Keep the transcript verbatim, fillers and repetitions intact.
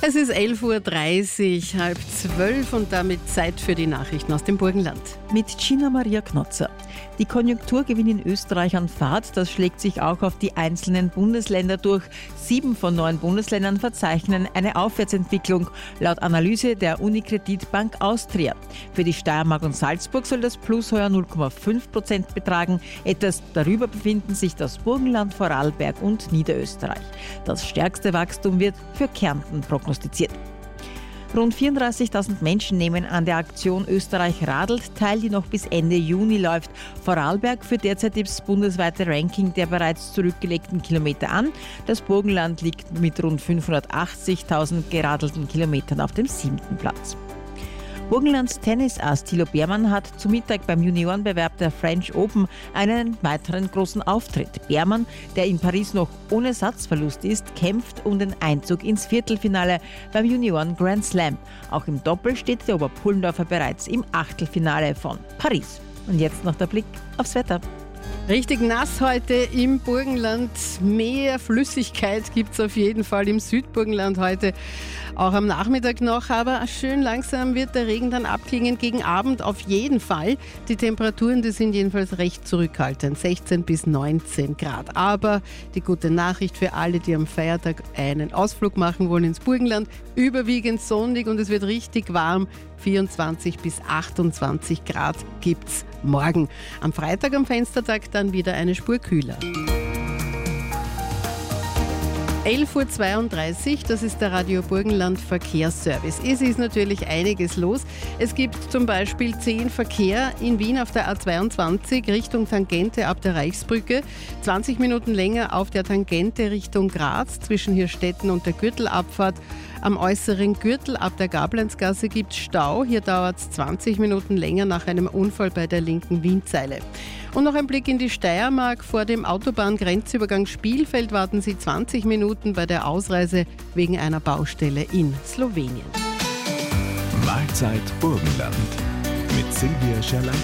Es ist elf Uhr dreißig, halb zwölf und damit Zeit für die Nachrichten aus dem Burgenland. Mit Gina Maria Knotzer. Die Konjunkturgewinn in Österreich an Fahrt, das schlägt sich auch auf die einzelnen Bundesländer durch. Sieben von neun Bundesländern verzeichnen eine Aufwärtsentwicklung, laut Analyse der Unikredit Bank Austria. Für die Steiermark und Salzburg soll das Plus heuer null Komma fünf Prozent betragen. Etwas darüber befinden sich das Burgenland, Vorarlberg und Niederösterreich. Das stärkste Wachstum wird für Kärnten prognostiziert. Rund vierunddreißigtausend Menschen nehmen an der Aktion Österreich radelt teil, die noch bis Ende Juni läuft. Vorarlberg führt derzeit das bundesweite Ranking der bereits zurückgelegten Kilometer an. Das Burgenland liegt mit rund fünfhundertachtzigtausend geradelten Kilometern auf dem siebten Platz. Burgenlands Tennisass Thilo Beermann hat zu Mittag beim Juniorenbewerb der French Open einen weiteren großen Auftritt. Beermann, der in Paris noch ohne Satzverlust ist, kämpft um den Einzug ins Viertelfinale beim Junioren Grand Slam. Auch im Doppel steht der Oberpullendorfer bereits im Achtelfinale von Paris. Und jetzt noch der Blick aufs Wetter. Richtig nass heute im Burgenland. Mehr Flüssigkeit gibt es auf jeden Fall im Südburgenland heute. Auch am Nachmittag noch, aber schön langsam wird der Regen dann abklingen. Gegen Abend auf jeden Fall. Die Temperaturen, die sind jedenfalls recht zurückhaltend, sechzehn bis neunzehn Grad. Aber die gute Nachricht für alle, die am Feiertag einen Ausflug machen wollen ins Burgenland, überwiegend sonnig und es wird richtig warm. vierundzwanzig bis achtundzwanzig Grad gibt's morgen. Am Freitag am Fenstertag dann wieder eine Spur kühler. elf Uhr zweiunddreißig, das ist der Radio Burgenland Verkehrsservice. Es ist natürlich einiges los. Es gibt zum Beispiel zehn Verkehr in Wien auf der A zweiundzwanzig Richtung Tangente ab der Reichsbrücke, zwanzig Minuten länger auf der Tangente Richtung Graz zwischen Hirstetten und der Gürtelabfahrt. Am äußeren Gürtel ab der Gablenzgasse gibt es Stau. Hier dauert es zwanzig Minuten länger nach einem Unfall bei der linken Wienzeile. Und noch ein Blick in die Steiermark. Vor dem Autobahngrenzübergang Spielfeld warten Sie zwanzig Minuten bei der Ausreise wegen einer Baustelle in Slowenien. Mahlzeit Burgenland mit Silvia Scherlack.